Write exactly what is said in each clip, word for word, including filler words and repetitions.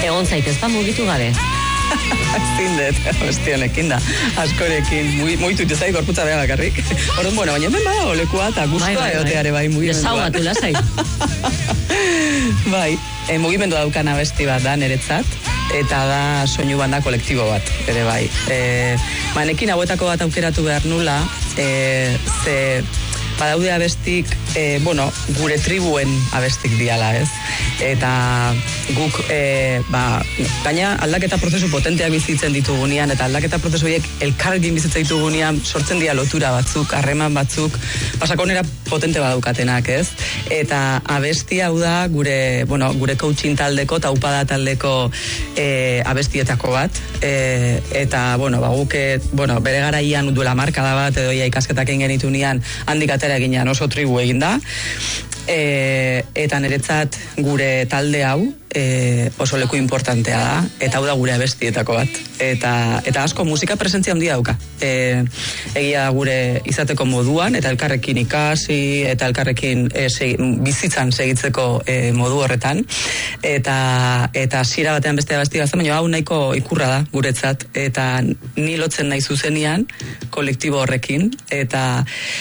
Egon zaitez, ba, mugitu gabe. Zindet, beste honekin da, askorekin, muitu itezai gorputza beha bakarrik. Orduan, bueno, baina hemen bada olekua eta guztua egoteare bai mugimenduan. Desaugatu lasai. Bai, e, mugimendu daukan abesti bat da niretzat, eta da soinu banda kolektibo bat, ere bai. E, manekin hauetako bat aukeratu behar nula, e, ze badaude abestik, e, bueno, gure tribuen abestik diala, ez? Eta guk, e, ba, gaina aldaketa prozesu potenteak bizitzen ditugunean, eta aldaketa prozesu horiek elkarrekin bizitzen ditugunean sortzen dira lotura batzuk, harreman batzuk, pasakonera potente badaukatenak, ez? Eta abesti hau da gure, bueno, gure coaching taldeko, eta upada taldeko e, abestietako bat, e, eta, bueno, ba, guk, bueno, bere garaian duela markada bat, edo ia ikasketak egin genitunean, handik atera eginean oso tribu egin da, e, eta niretzat gure talde hau e, oso leku importantea da, eta hau da gure abestietako bat, eta, eta asko musika presentzia handia dauka, e, egia gure izateko moduan, eta elkarrekin ikasi, eta elkarrekin e, segi, bizitzan segitzeko e, modu horretan, eta eta hasiera batean beste abesti bat, baina hau nahiko ikurra da guretzat, eta ni lotzen nahi zuzenian kolektibo horrekin, eta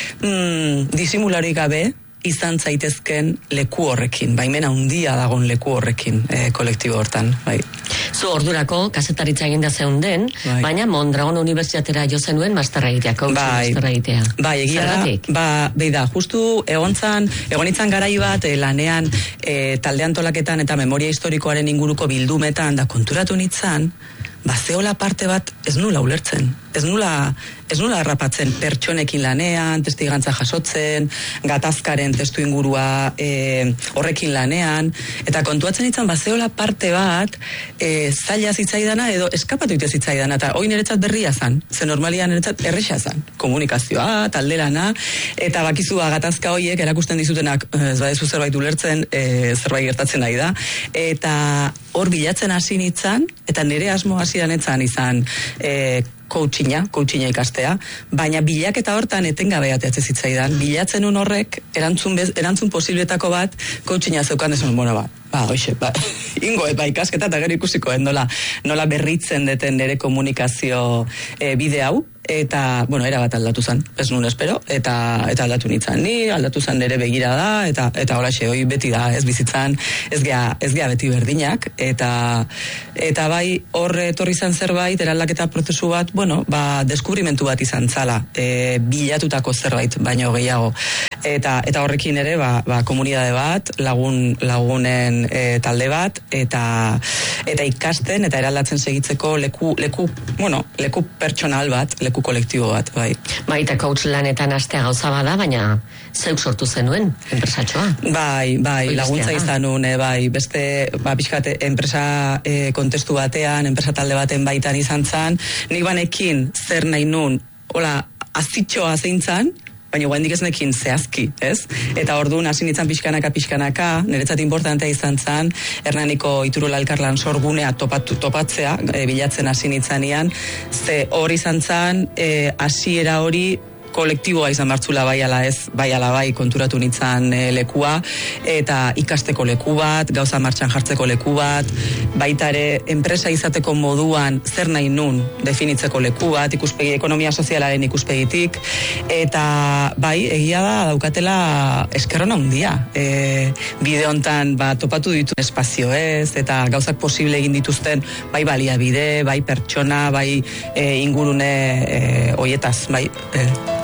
mm, disimularik gabe izan zaitezken leku horrekin, baimena handia dagon leku horrekin e, kolektibo hortan, bai. Zu ordurako kasetaritza eginda zeunden, bai. Baina Mondragon Unibertsitatera jo zenuen masterra egitea, coaching bai. masterra egitea. Bai, egia da, ba, beida, justu egontzan, egonitzan garai bat, e, lanean e, talde antolaketan eta memoria historikoaren inguruko bildumetan, da konturatu nitzan, ba, zeola parte bat ez nula ulertzen, ez nula, ez nula harrapatzen pertsonekin lanean, testigantza jasotzen, gatazkaren testu ingurua e, horrekin lanean, eta kontuatzen itzan, ba, zeola parte bat e, zaila zitzaidana edo eskapatu ite zitzaidana, eta hoi niretzat berria zan, ze normalian niretzat erresa zan, komunikazioa, talde lana, eta bakizua gatazka horiek erakusten dizutenak, ez badezu zerbait ulertzen, e, zerbait gertatzen nahi da, eta hor bilatzen hasi nitzan, eta nire asmo hasiran etzan izan e, coachinga, coachinga ikastea, baina bilaketa hortan etengabe ateatzen zitzaidan, bilatzen un horrek erantzun, bez, erantzun posibletako bat coachinga zeukan desun, bueno, ba, ba, oixe, ba, ingo, ba, ikasketa eta gero ikusiko, nola, nola berritzen deten nire komunikazio e, bide hau, eta, bueno, era bat aldatu zen, ez nun espero, eta eta aldatu nintzen ni, aldatu zen nire begira da, eta eta horaxe, hoi beti da, ez bizitzan, ez gea, ez gea beti berdinak, eta eta bai horre etorri izan zerbait, eraldaketa prozesu bat, bueno, ba, deskubrimentu bat izan zala, e, bilatutako zerbait, baino gehiago, eta eta horrekin ere, ba, ba komunitate bat, lagun, lagunen e, talde bat, eta eta ikasten, eta eraldatzen segitzeko leku, leku, bueno, leku pertsonal bat, leku kolektibo bat, bai. Bai, eta coach lanetan astea gauza bada, baina zeuk sortu zenuen, enpresatxoa. Bai, bai, Oiztea. Laguntza izan nun, bai, beste, ba, pixkate, enpresa e, kontestu batean, enpresa talde baten baitan izan zan, nik banekin zer nahi nun, hola, azitxoa zeintzan, baina guaindik ez nekin zehazki, ez? Eta orduan hasi nintzen pixkanaka, pixkanaka, niretzat importantea izan zen, Hernaniko Iturola Elkarlan sorgunea topatu, topatzea, e, bilatzen hasi nintzanean, ze hori izan zen, e, hasiera hori, kolektiboa izan bartzula bai ala ez, bai ala bai konturatu nintzen e, lekua, eta ikasteko leku bat, gauza martxan jartzeko leku bat, baita ere enpresa izateko moduan zer nahi nun definitzeko leku bat, ikuspegi, ekonomia sozialaren ikuspegitik, eta bai, egia da daukatela eskerron handia. E, bide hontan ba, topatu ditu espazio ez, eta gauzak posible egin dituzten bai baliabide, bai pertsona, bai e, ingurune e, oietaz, bai... E,